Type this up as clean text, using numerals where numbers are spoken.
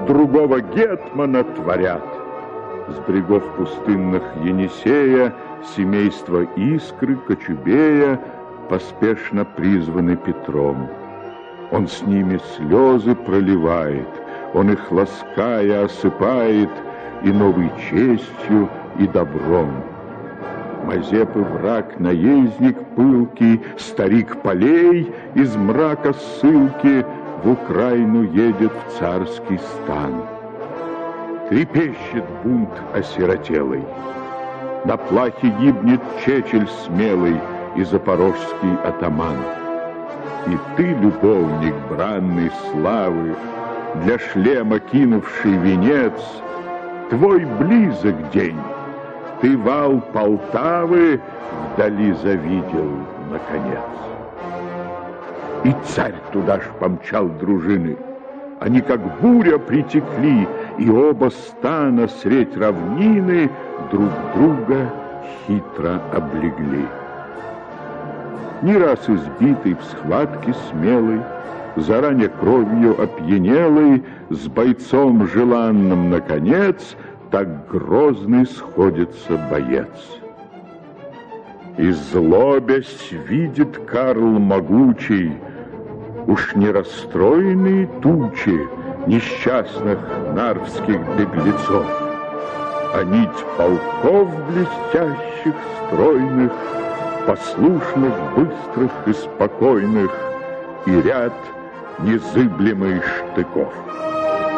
другого гетмана творят. С брегов пустынных Енисея семейство Искры, Кочубея поспешно призваны Петром. Он с ними слезы проливает, он их лаская осыпает и новой честью, и добром. Мазепы враг, наездник пылкий, старик полей из мрака ссылки в Украину едет в царский стан. Трепещет бунт осиротелый, на плахе гибнет Чечель смелый и запорожский атаман. И ты, любовник бранной славы, для шлема кинувший венец, твой близок день, ты вал Полтавы вдали завидел наконец. И царь туда ж помчал дружины, они как буря притекли, и оба стана средь равнины друг друга хитро облегли. Не раз избитый в схватке смелый, заранее кровью опьянелый, с бойцом желанным наконец, так грозный сходится боец. И злобясь видит Карл могучий, уж не расстроенные тучи несчастных нарвских беглецов, а нить полков блестящих, стройных, послушных, быстрых и спокойных, и ряд незыблемых штыков.